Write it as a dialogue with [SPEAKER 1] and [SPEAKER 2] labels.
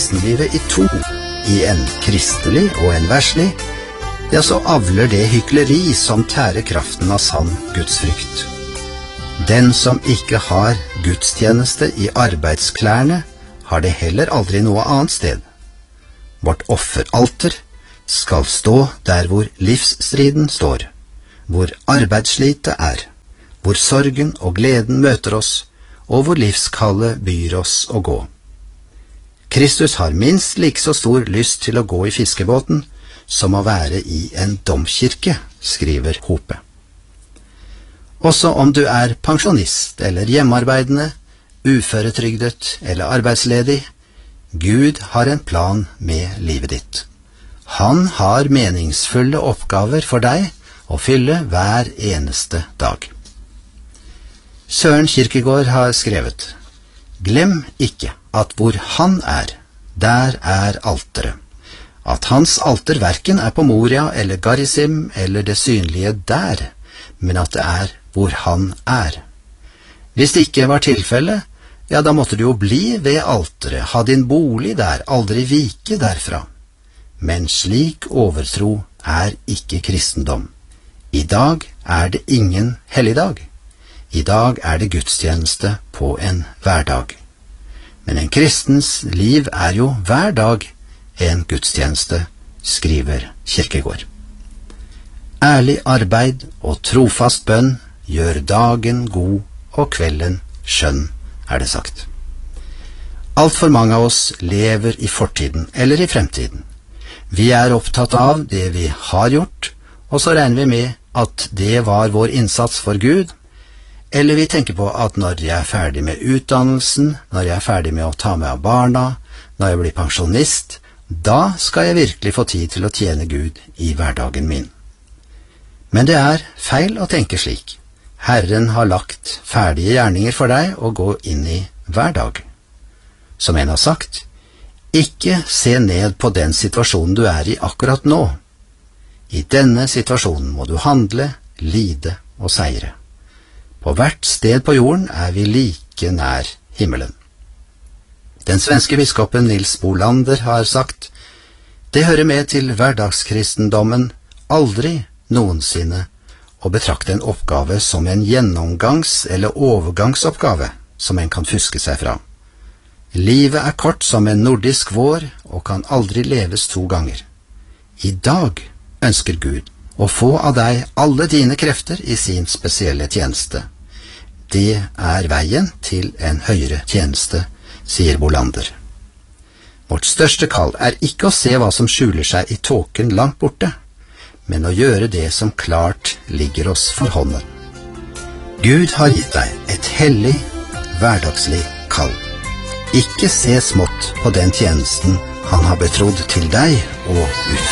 [SPEAKER 1] kristenlivet i to, i en kristelig og en verslig, ja, så avler det hykleri som tærer kraften av sann gudsfrykt. Den som ikke har gudstjeneste i arbeidsklærne, har det heller aldri noe annet sted. Vårt offeralter skal stå der hvor livsstriden står, hvor arbeidsslitet er, hvor sorgen og gleden møter oss, og hvor livskallet byr oss å gå. Kristus har minst like så stor lyst til å gå i fiskebåten som å være i en domkirke, skriver Hope. Også om du er pensjonist eller hjemmearbeidende, uføretrygdet eller arbeidsledig, Gud har en plan med livet ditt. Han har meningsfulle oppgaver for deg å fylle hver eneste dag. Søren Kierkegaard har skrevet: Glem ikke at hvor han er, der er alteret. At hans alter hverken er på Moria eller Garizim eller det synlige der, men at det er hvor han er. Hvis det ikke var tilfelle, ja, da måtte du jo bli ved alteret, ha din bolig der, aldri vike derfra. Men slik overtro er ikke kristendom. I dag er det ingen helligdag. I dag er det gudstjeneste på en hverdag. Men en kristens liv er jo hver dag en gudstjeneste, skriver Kierkegaard. Ærlig arbeid og trofast bønn gjør dagen god og kvelden skjønn, er det sagt. Alt for mange av oss lever i fortiden eller i fremtiden. Vi er opptatt av det vi har gjort, og så regner vi med at det var vår innsats for Gud, eller vi tenker på at når jeg er ferdig med utdannelsen, når jeg er ferdig med å ta meg av barna, når jeg blir pensjonist, da skal jeg virkelig få tid til å tjene Gud i hverdagen min. Men det er feil å tenke slik. Herren har lagt ferdige gjerninger for deg å gå inn i hver dag. Som en har sagt, ikke se ned på den situasjonen du er i akkurat nå. I denne situasjonen må du handle, lide og seire. På hvert sted på jorden er vi like nær himmelen. Den svenske biskopen Nils Bolander har sagt: Det hører med til hverdagskristendommen aldri noensinne å betrakte en oppgave som en gjennomgangs- eller overgangsoppgave som en kan fuske seg fra. Livet er kort som en nordisk vår og kan aldri leves 2 ganger. I dag ønsker Gud å få av deg alle dine krefter i sin spesielle tjeneste. Det er veien til en høyere tjeneste, sier Bolander. Vårt største kall er ikke å se hva som skjuler seg i tåken langt borte, men å gjøre det som klart ligger oss for hånden. Gud har gitt deg et hellig, hverdagslig kall. Ikke se smått på den tjenesten han har betrodd til deg og utføre.